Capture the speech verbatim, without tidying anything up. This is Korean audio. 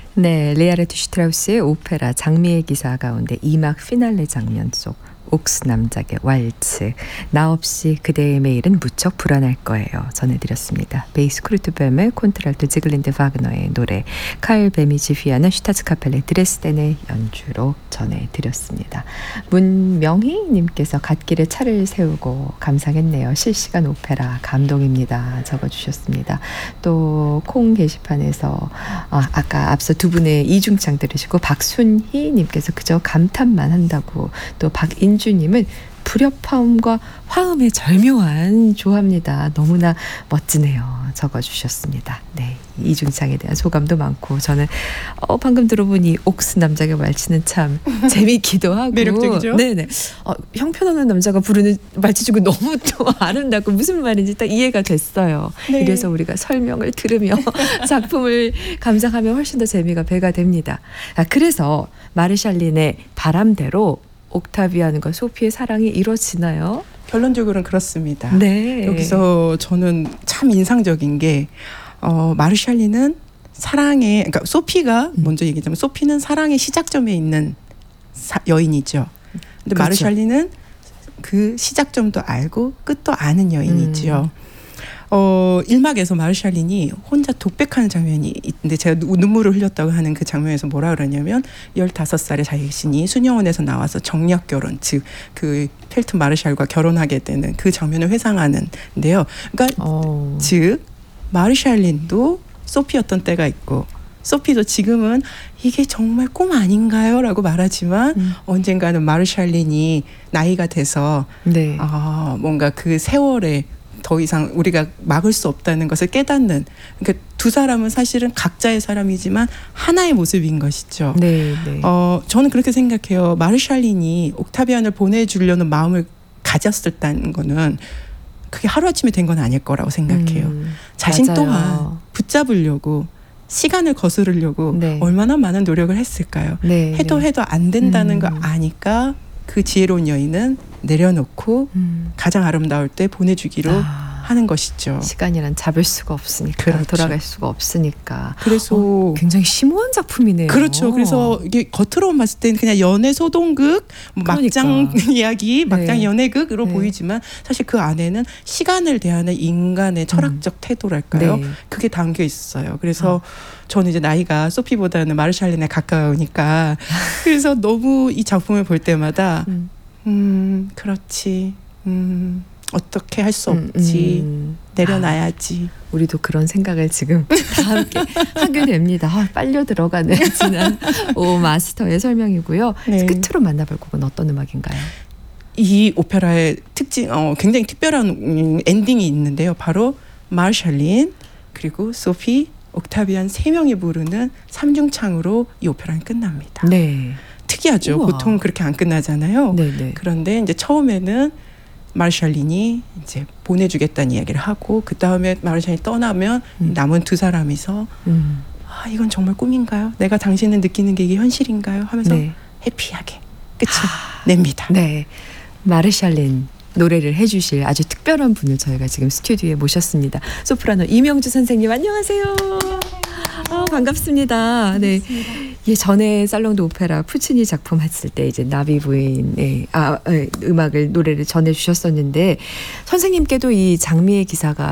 네, 리아르트 슈트라우스의 오페라 장미의 기사 가운데 이 막 피날레 장면 속 옥스 남작의 왈츠, 나 없이 그대의 매일은 무척 불안할 거예요. 전해드렸습니다. 베이스 쿠르트뱀의 콘트랄토 지글린드 바그너의 노래, 칼 베미지 피아노 슈타츠카펠레 드레스덴의 연주로 전해드렸습니다. 문명희님께서 갓길에 차를 세우고 감상했네요. 실시간 오페라 감동입니다. 적어주셨습니다. 또 콩 게시판에서 아, 아까 앞서 두 분의 이중창 들으시고 박순희님께서 그저 감탄만 한다고, 또 박인 주님은 불협화음과 화음의 절묘한 조합입니다. 너무나 멋지네요. 적어주셨습니다. 네, 이중창에 대한 소감도 많고, 저는 어, 방금 들어보니 옥스 남작의 왈츠는 참 재미있기도 하고 매력적이죠. 네네. 어, 형편없는 남자가 부르는 왈츠 중에 너무 또 아름답고 무슨 말인지 딱 이해가 됐어요. 네. 이래서 우리가 설명을 들으며 작품을 감상하면 훨씬 더 재미가 배가 됩니다. 아, 그래서 마르샬린의 바람대로 옥타비안과 소피의 사랑이 이루어지나요? 결론적으로는 그렇습니다. 네. 여기서 저는 참 인상적인 게 어, 마르샬리는 사랑의, 그러니까 소피가 음. 먼저 얘기하자면 소피는 사랑의 시작점에 있는 사, 여인이죠. 근데 그렇죠. 마르샬리는 그 시작점도 알고 끝도 아는 여인이죠. 음. 어, 일막에서 마르샬린이 혼자 독백하는 장면이 있는데, 제가 눈물을 흘렸다고 하는 그 장면에서 뭐라 그러냐면 열다섯 살의 자신이 수녀원에서 나와서 정략 결혼, 즉 그 펠트 마르샬과 결혼하게 되는 그 장면을 회상하는데요. 그러니까 어. 즉 마르샬린도 소피였던 때가 있고, 소피도 지금은 이게 정말 꿈 아닌가요? 라고 말하지만 음. 언젠가는 마르샬린이 나이가 돼서 네. 아, 뭔가 그 세월에 더 이상 우리가 막을 수 없다는 것을 깨닫는, 그러니까 두 사람은 사실은 각자의 사람이지만 하나의 모습인 것이죠. 네, 네. 어, 저는 그렇게 생각해요. 마르샬린이 옥타비안을 보내주려는 마음을 가졌었다는 거는 그게 하루아침에 된 건 아닐 거라고 생각해요. 음, 자신 맞아요. 또한 붙잡으려고 시간을 거스르려고 네. 얼마나 많은 노력을 했을까요? 네, 해도 네. 해도 안 된다는 음. 걸 아니까 그 지혜로운 여인은 내려놓고 음. 가장 아름다울 때 보내주기로 아, 하는 것이죠. 시간이란 잡을 수가 없으니까, 그렇죠. 돌아갈 수가 없으니까. 그래서 어, 굉장히 심오한 작품이네요. 그렇죠. 그래서 이게 겉으로 봤을 때는 그냥 연애 소동극, 그러니까. 막장 이야기, 막장 네. 연애극으로 네. 보이지만 사실 그 안에는 시간을 대하는 인간의 철학적 음. 태도랄까요? 네. 그게 담겨 있어요. 그래서 어. 저는 이제 나이가 소피보다는 마르샬린에 가까우니까 그래서 너무 이 작품을 볼 때마다 음, 음 그렇지, 음 어떻게 할 수 없지, 음, 음. 내려놔야지. 아, 우리도 그런 생각을 지금 다 함께 하게 됩니다. 아, 빨려 들어가는 지난 오 마스터의 설명이고요. 네. 끝으로 만나볼 곡은 어떤 음악인가요? 이 오페라의 특징, 어, 굉장히 특별한 엔딩이 있는데요. 바로 마르샬린 그리고 소피, 옥타비안 세 명이 부르는 삼중창으로 이 오페라는 끝납니다. 네. 특이하죠. 우와. 보통 그렇게 안 끝나잖아요. 네네. 그런데 이제 처음에는 마르샬린이 이제 보내주겠다는 이야기를 하고, 그 다음에 마르샬린이 떠나면 음. 남은 두 사람이서 음. 아, 이건 정말 꿈인가요? 내가 당신을 느끼는 게 이게 현실인가요? 하면서 네. 해피하게 끝을 아. 냅니다. 네. 마르샬린 노래를 해주실 아주 특별한 분을 저희가 지금 스튜디오에 모셨습니다. 소프라노 이명주 선생님, 안녕하세요. 아, 반갑습니다. 네. 예, 전에 살롱드 오페라 푸치니 작품 했을 때 이제 나비 부인의 아, 음악을 노래를 전해 주셨었는데, 선생님께도 이 장미의 기사가